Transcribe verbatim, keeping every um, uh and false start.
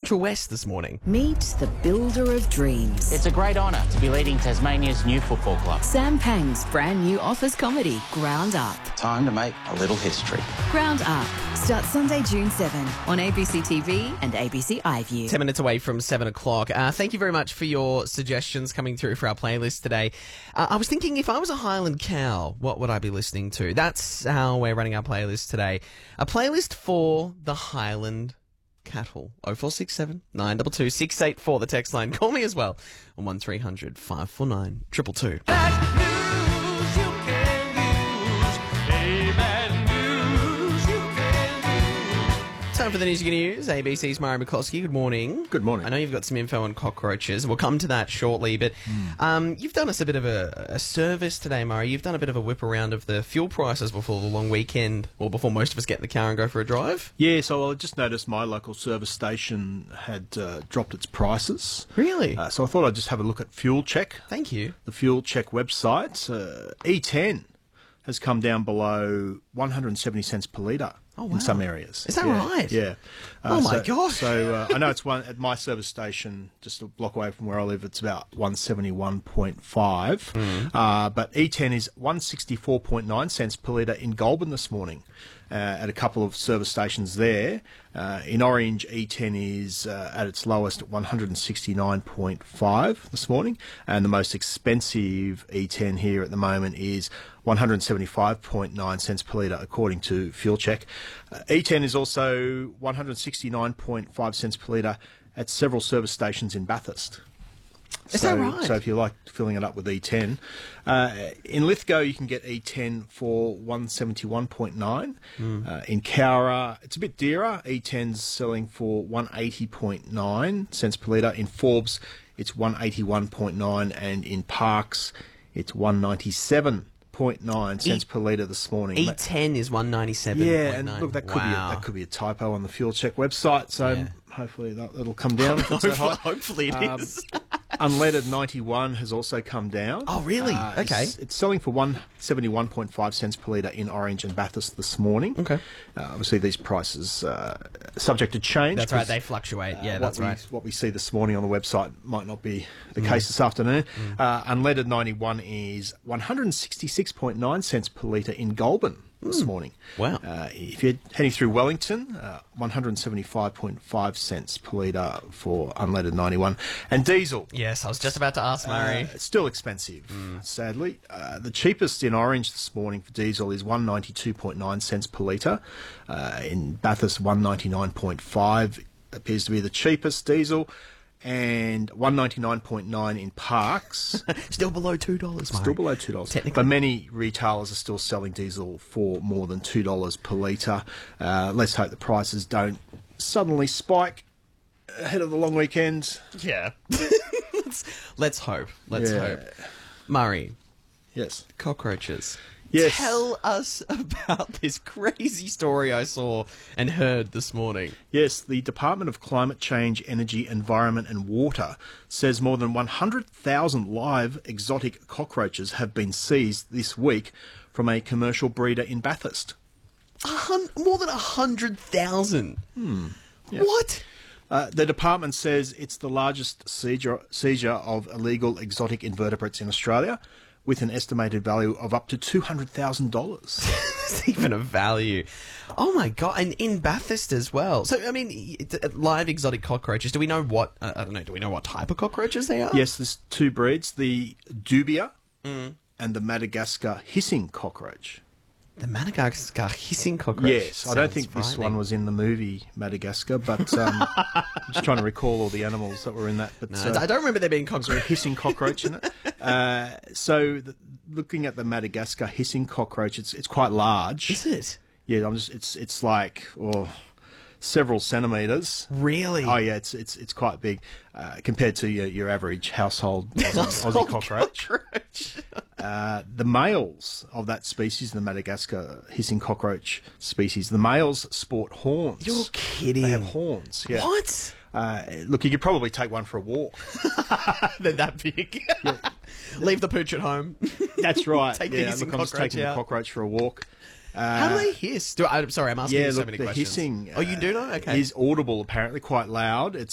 Central West this morning. Meet the builder of dreams. It's a great honour to be leading Tasmania's new football club. Sam Pang's brand new office comedy, Ground Up. Time to make a little history. Ground Up starts Sunday, June seventh on A B C T V and A B C iView. Ten minutes away from seven o'clock. Uh, thank you very much for your suggestions coming through for our playlist today. Uh, I was thinking, if I was a Highland cow, what would I be listening to? That's how we're running our playlist today. A playlist for the Highland cattle. oh four six seven, nine two two, six eight four, the text line. Call me as well on one three hundred, five four nine, two two two. Time for the news you can use. A B C's Murray McCloskey. Good morning. Good morning. I know you've got some info on cockroaches. We'll come to that shortly, but mm. um, you've done us a bit of a, a service today, Murray. You've done a bit of a whip around of the fuel prices before the long weekend, or before most of us get in the car and go for a drive. Yeah, so I just noticed my local service station had uh, dropped its prices. Really? Uh, so I thought I'd just have a look at Fuel Check. Thank you. The Fuel Check website. Uh, E ten has come down below one hundred seventy cents per litre. Oh, wow. In some areas. Is that yeah, right? Yeah. Uh, oh, my so, God. So uh, I know it's one at my service station, just a block away from where I live, it's about one seventy-one point five. Mm. Uh, but E ten is one sixty-four point nine cents per litre in Goulburn this morning uh, at a couple of service stations there. Uh, in Orange, E ten is uh, at its lowest at one hundred sixty-nine point five this morning. And the most expensive E ten here at the moment is one hundred seventy-five point nine cents per litre, according to Fuel Check. Uh, E ten is also one hundred sixty-nine point five cents per litre at several service stations in Bathurst. Is so, that right? So if you like filling it up with E ten. Uh, in Lithgow, you can get E ten for one seventy-one point nine. Mm. Uh, in Cowra, it's a bit dearer. E ten's selling for one eighty point nine cents per litre. In Forbes, it's one eighty-one point nine. And in Parks, it's one ninety-seven point nine cents e- per litre this morning. E ten is one ninety-seven. Yeah, and look, that could wow. be a, that could be a typo on the Fuel Check website. So yeah. hopefully that, that'll come down. If it's so high. Hopefully it um, is. Unleaded ninety-one has also come down. Oh, really? Uh, okay. It's, it's selling for one seventy-one point five cents per litre in Orange and Bathurst this morning. Okay. Uh, obviously, these prices uh, subject to change. That's right. They fluctuate. Yeah, uh, that's what right. We, what we see this morning on the website might not be the mm. case this afternoon. Mm. Uh, unleaded ninety-one is one hundred sixty-six point nine cents per litre in Goulburn this mm. morning. Wow. Uh, if you're heading through Wellington, uh, one hundred seventy-five point five cents per litre for unleaded ninety-one. And diesel. Yes, I was just about to ask, Murray. Uh, it's still expensive, mm. sadly. Uh, the cheapest in Orange this morning for diesel is one ninety-two point nine cents per litre. Uh, in Bathurst, one ninety-nine point five appears to be the cheapest diesel. And one ninety-nine point nine in Parks. Still below two dollars, Murray. Still below two dollars. But many retailers are still selling diesel for more than two dollars per litre. Uh, let's hope the prices don't suddenly spike ahead of the long weekend. Yeah. let's, let's hope. Let's yeah. hope. Murray. Yes. Cockroaches. Yes. Tell us about this crazy story I saw and heard this morning. Yes, the Department of Climate Change, Energy, Environment and Water says more than one hundred thousand live exotic cockroaches have been seized this week from a commercial breeder in Bathurst. A hun- more than one hundred thousand? Hmm. Yes. What? Uh, the department says it's the largest seizure, seizure of illegal exotic invertebrates in Australia, with an estimated value of up to two hundred thousand dollars. It's even a value. Oh, my God. And in Bathurst as well. So, I mean, live exotic cockroaches, do we know what, uh, I don't know, do we know what type of cockroaches they are? Yes, there's two breeds, the Dubia mm. and the Madagascar hissing cockroach. The Madagascar hissing cockroach. Yes, I don't think this one was in the movie Madagascar, but um, I'm just trying to recall all the animals that were in that. But no, uh, I don't remember there being cockroach. a hissing cockroach in it. Uh, so, the, looking at the Madagascar hissing cockroach, it's it's quite large. Is it? Yeah, I'm just it's it's like oh, several centimetres. Really? Oh yeah, it's it's it's quite big uh, compared to your, your average household Aussie, Aussie cockroach. cockroach. Uh, the males of that species, the Madagascar hissing cockroach species, the males sport horns. You're kidding. They have horns. Yeah. What? Uh, look, you could probably take one for a walk. They're that big. Yeah. Leave the pooch at home. That's right. Take the yeah, hissing look, I'm just cockroach taking out. the cockroach for a walk. Uh, How do they hiss? Do I, I'm sorry, I'm asking yeah, you so look, many the questions. hissing Oh, you do know? Okay. is audible, apparently, quite loud. It's